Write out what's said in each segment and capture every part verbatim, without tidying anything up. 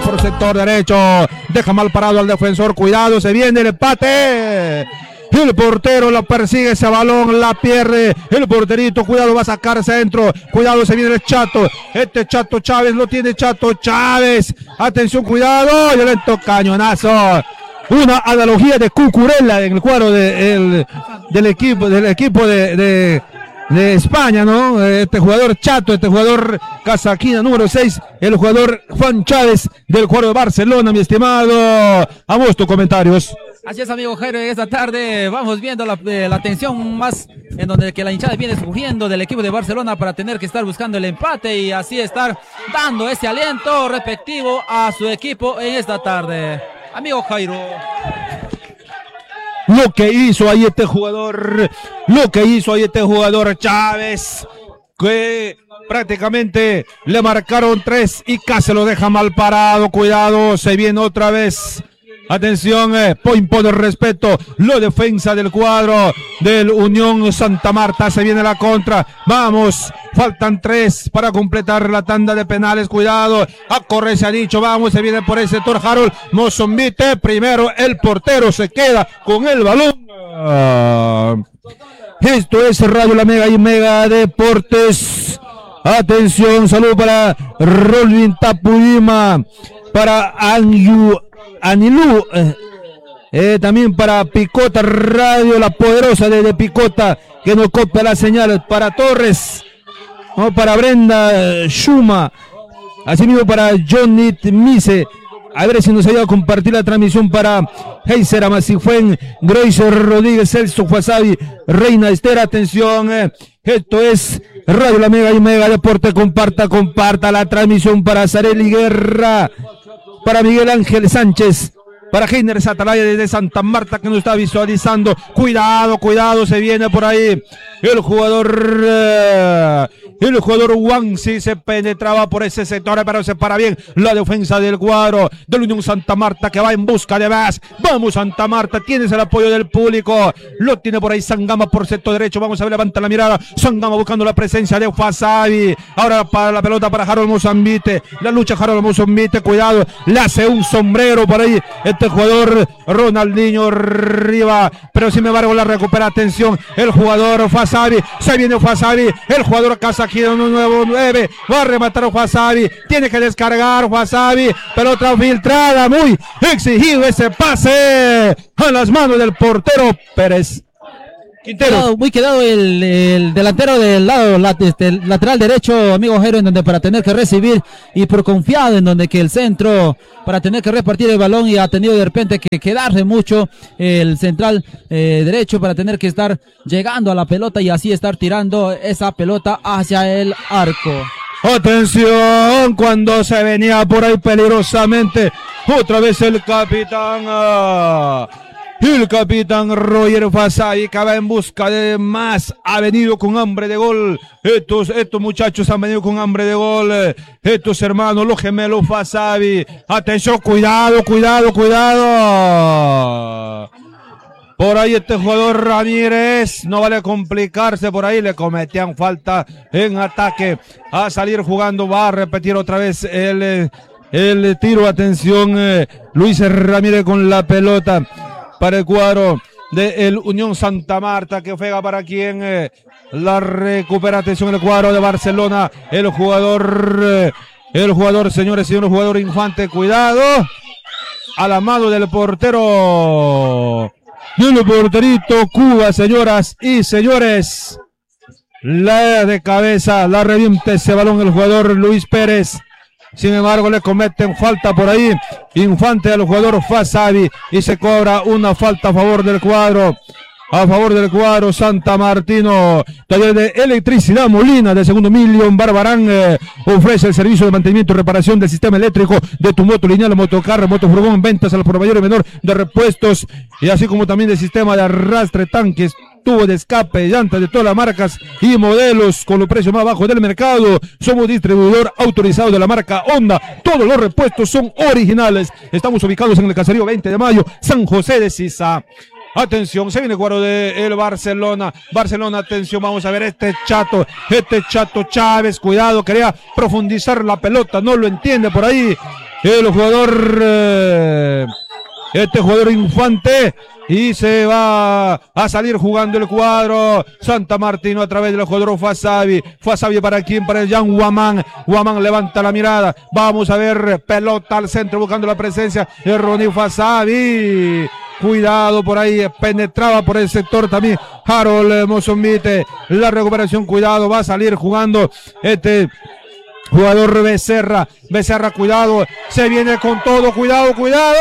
por sector derecho. Deja mal parado al defensor. Cuidado, se viene el empate. El portero la persigue ese balón, la pierde. El porterito, cuidado, va a sacar centro. Cuidado, se viene el Chato. Este Chato Chávez lo tiene Chato Chávez. Atención, cuidado. Violento cañonazo. Una analogía de Cucurella en el cuadro de, el, del equipo, del equipo de, de, de España, ¿no? Este jugador Chato, este jugador casaquina número seis, el jugador Juan Chávez del cuadro de Barcelona, mi estimado. Vamos, tus comentarios. Así es, amigo Jairo, esta tarde vamos viendo la, eh, la tensión más en donde que la hinchada viene surgiendo del equipo de Barcelona para tener que estar buscando el empate y así estar dando ese aliento respectivo a su equipo en esta tarde. Amigo Jairo. Lo que hizo ahí este jugador, lo que hizo ahí este jugador Chávez, que prácticamente le marcaron tres y casi lo deja mal parado. Cuidado, se viene otra vez. Atención, eh, por imponer respeto, la defensa del cuadro del Unión Santa Marta, se viene la contra, vamos, faltan tres para completar la tanda de penales, cuidado, a correr se ha dicho, vamos, se viene por el sector Harold Mozombite, primero el portero se queda con el balón. Ah, esto es Radio La Mega y Mega Deportes. Atención, salud para Rolvin Tapurima, para Anyu Anilú, eh, eh, también para Picota Radio, la poderosa de, de Picota, que nos copia la señal, para Torres, ¿no? Para Brenda eh, Shuma, así mismo para Johnny Mise, a ver si nos ayuda a compartir la transmisión para Heiser Amasifuen, Groiser Rodríguez, Celso Wasabi, Reina Esther, atención, eh, esto es Radio La Mega y Mega Deporte, comparta, comparta la transmisión para Zareli Guerra, para Miguel Ángel Sánchez, para Heiner Satalaya desde Santa Marta que nos está visualizando. Cuidado, cuidado, se viene por ahí el jugador, eh, el jugador Wansi se penetraba por ese sector, pero se para bien la defensa del cuadro del Unión Santa Marta que va en busca de más. Vamos Santa Marta, tienes el apoyo del público, lo tiene por ahí Sangama por sector derecho, vamos a ver, levanta la mirada, Sangama buscando la presencia de Fasabi, ahora para la pelota para Harold Mozambite, la lucha Harold Mozambite, cuidado, le hace un sombrero por ahí este jugador Ronaldinho Riva, pero sin embargo la recupera, atención, el jugador Fasabi, se viene Fasabi, el jugador Casaquino nuevo nueve, va a rematar Fasabi, tiene que descargar Fasabi, pelota filtrada, muy exigido ese pase a las manos del portero Pérez Quintero. Quedado, muy quedado el, el delantero del lado lat, este, lateral derecho, amigo Jero, en donde para tener que recibir y por confiado en donde que el centro para tener que repartir el balón y ha tenido de repente que quedarse mucho el central eh, derecho para tener que estar llegando a la pelota y así estar tirando esa pelota hacia el arco. Atención, cuando se venía por ahí peligrosamente, otra vez el capitán... Uh... El capitán Roger Fasabi que va en busca de más, ha venido con hambre de gol. Estos, estos muchachos han venido con hambre de gol. Estos hermanos, los gemelos Fasabi. Atención, cuidado, cuidado, cuidado. Por ahí este jugador Ramírez, no vale complicarse, por ahí le cometían falta en ataque. A salir jugando, va a repetir otra vez el, el tiro. Atención, eh, Luis Ramírez con la pelota para el cuadro del Unión Santa Marta, que juega para quien eh, la recupera. Atención, el cuadro de Barcelona, el jugador, eh, el jugador, señores y señores, jugador Infante, cuidado, a la mano del portero, del porterito Cuba, señoras y señores, la de cabeza, la revienta ese balón el jugador Luis Pérez. Sin embargo, le cometen falta por ahí Infante al jugador Fasabi y se cobra una falta a favor del cuadro, a favor del cuadro Santa Martino. Taller de Electricidad Molina de Segundo Million Barbarán eh, ofrece el servicio de mantenimiento y reparación del sistema eléctrico de tu moto lineal, motocarro, motofurgón, ventas al por mayor y menor de repuestos y así como también del sistema de arrastre, tanques, tubo de escape, llantas de todas las marcas y modelos con los precios más bajos del mercado. Somos distribuidor autorizado de la marca Honda. Todos los repuestos son originales. Estamos ubicados en el Caserío veinte de mayo, San José de Sisa. Atención, se viene el cuadro del Barcelona. Barcelona, atención, vamos a ver este chato, este chato Chávez, cuidado, quería profundizar la pelota, no lo entiende por ahí. El jugador, eh, este jugador Infante, y se va a salir jugando el cuadro Santa Martino a través del jugador Fasabi. Fasabi para quién, para el Jan Guamán. Guamán levanta la mirada. Vamos a ver, pelota al centro buscando la presencia de Ronnie Fasabi. Cuidado por ahí, penetraba por el sector también Harold Mozombite. La recuperación, cuidado, va a salir jugando este jugador Becerra. Becerra, cuidado, se viene con todo, cuidado,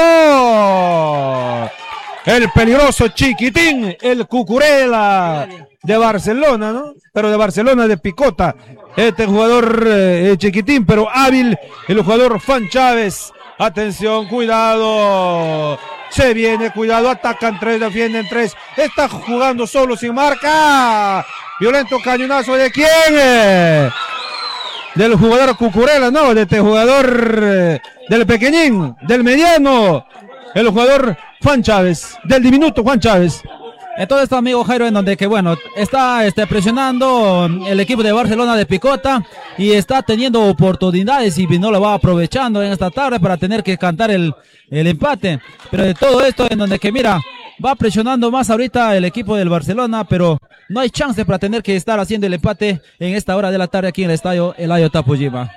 cuidado. El peligroso Chiquitín, el Cucurella de Barcelona, ¿no? Pero de Barcelona, de Picota. Este jugador eh, Chiquitín, pero hábil, el jugador Fan Chávez. Atención, cuidado. Se viene, cuidado, atacan tres, defienden tres. Está jugando solo, sin marca. Violento cañonazo, ¿de quién? Eh? Del jugador Cucurella, no, de este jugador, eh, del pequeñín, del mediano. El jugador Juan Chávez, del diminuto Juan Chávez. En todo esto, amigo Jairo, en donde que bueno, está este, presionando el equipo de Barcelona de Picota y está teniendo oportunidades y no lo va aprovechando en esta tarde para tener que cantar el, el empate. Pero de todo esto, en donde que mira, va presionando más ahorita el equipo del Barcelona, pero no hay chance para tener que estar haciendo el empate en esta hora de la tarde aquí en el estadio Eladio Tapujima.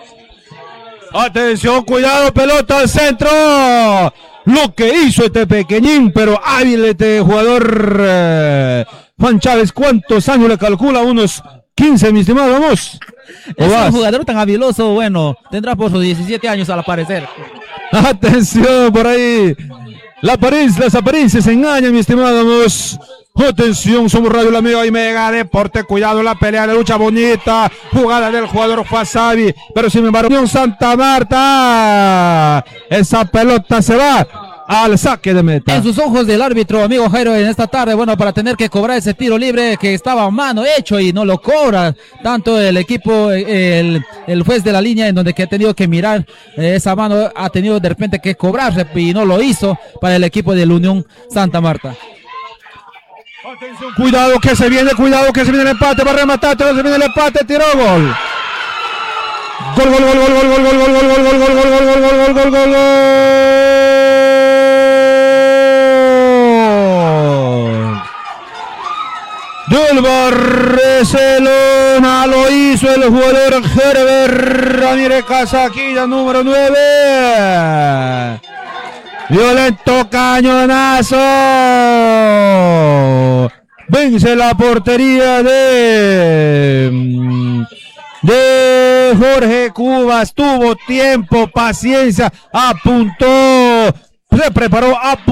Atención, cuidado, pelota al centro. Lo que hizo este pequeñín, pero hábil este jugador eh, Juan Chávez. ¿Cuántos años le calcula? Unos quince, mi estimado, vamos. Es un jugador tan habiloso, bueno, tendrá por sus diecisiete años al parecer. Atención por ahí. La apariencia, las apariencias se engañan, mi estimado, vamos. Atención, somos Radio La Amiga y Mega Deporte. Cuidado, la pelea, la lucha bonita. Jugada del jugador Fasabi. Pero sin embargo, Santa Marta. Esa pelota se va al saque de meta. En sus ojos del árbitro, amigo Jairo, en esta tarde, bueno, para tener que cobrar ese tiro libre que estaba a mano hecho y no lo cobra. Tanto el equipo, el, el juez de la línea, en donde que ha tenido que mirar eh, esa mano, ha tenido de repente que cobrar y no lo hizo para el equipo de la Unión Santa Marta. Atención, cuidado que se viene, cuidado que se viene el empate, va a rematar, se viene el empate, tiró gol. Gol, gol, gol, gol, gol, gol, gol, gol, gol, gol, gol, gol, gol, gol, gol, gol, gol, gol, gol. Del Barcelona lo hizo el jugador Herbert Ramírez Casaquilla, número nueve. Violento cañonazo. Vence la portería de, de Jorge Cubas. Tuvo tiempo, paciencia, apuntó, se preparó, apuntó.